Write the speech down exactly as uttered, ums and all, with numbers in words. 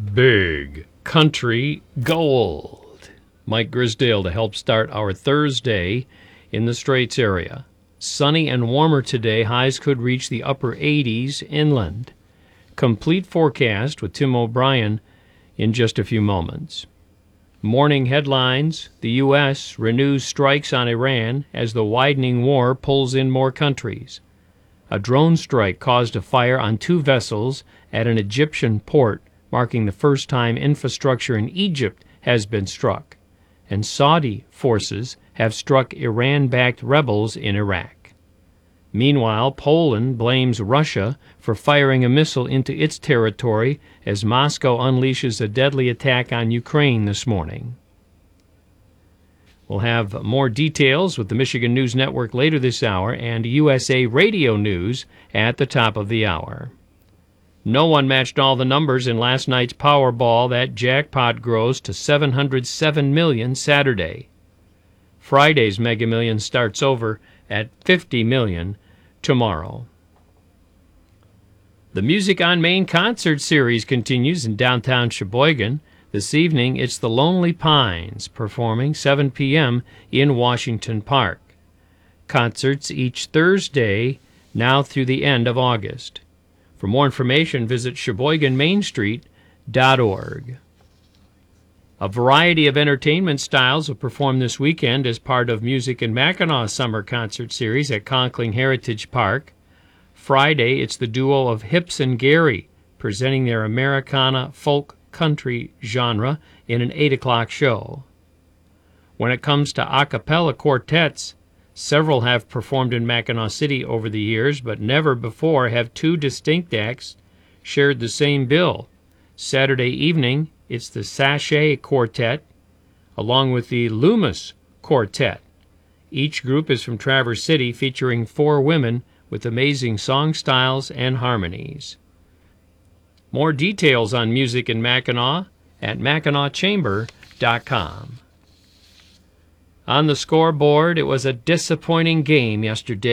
Big Country Gold. Mike Grisdale to help start our Thursday in the Straits area. Sunny and warmer today. Highs could reach the upper eighties inland. Complete forecast with Tim O'Brien in just a few moments. Morning headlines. The U S renews strikes on Iran as the widening war pulls in more countries. A drone strike caused a fire on two vessels at an Egyptian port, marking the first time infrastructure in Egypt has been struck. And Saudi forces have struck Iran-backed rebels in Iraq. Meanwhile, Poland blames Russia for firing a missile into its territory as Moscow unleashes a deadly attack on Ukraine this morning. We'll have more details with the Michigan News Network later this hour and U S A Radio News at the top of the hour. No one matched all the numbers in last night's Powerball. That jackpot grows to seven hundred seven million dollars Saturday. Friday's Mega Millions starts over at fifty million dollars tomorrow. The Music on Main concert series continues in downtown Sheboygan. This evening, it's the Lonely Pines performing seven p.m. in Washington Park. Concerts each Thursday now through the end of August. For more information, visit Sheboygan Main Street dot org. A variety of entertainment styles will perform this weekend as part of Music in Mackinac Summer Concert Series at Conkling Heritage Park. Friday, it's the duo of Hips and Gary presenting their Americana folk country genre in an eight o'clock show. When it comes to a cappella quartets, several have performed in Mackinac City over the years, but never before have two distinct acts shared the same bill. Saturday evening, it's the Sachet Quartet, along with the Loomis Quartet. Each group is from Traverse City, featuring four women with amazing song styles and harmonies. More details on Music in Mackinac at mackinac chamber dot com. On the scoreboard, it was a disappointing game yesterday.